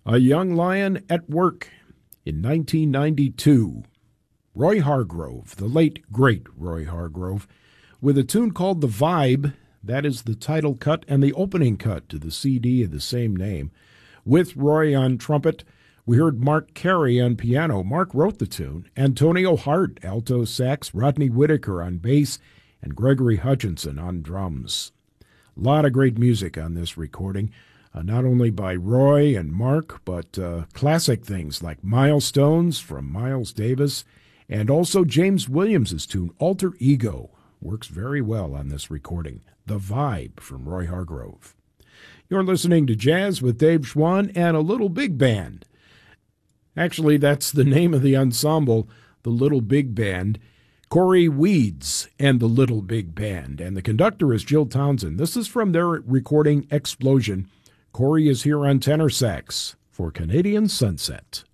A Young Lion at Work in 1992. Roy Hargrove, the late, great Roy Hargrove, with a tune called The Vibe. That is the title cut and the opening cut to the CD of the same name. With Roy on trumpet, we heard Mark Carey on piano. Mark wrote the tune. Antonio Hart, alto sax, Rodney Whitaker on bass, and Gregory Hutchinson on drums. A lot of great music on this recording, not only by Roy and Mark, but classic things like Milestones from Miles Davis, and also James Williams' tune, Alter Ego, works very well on this recording. The Vibe from Roy Hargrove. You're listening to Jazz with Dave Schwann and a Little Big Band. Actually, that's the name of the ensemble, the Little Big Band. Corey Weeds and the Little Big Band. And the conductor is Jill Townsend. This is from their recording Explosion. Corey is here on tenor sax for Canadian Sunset.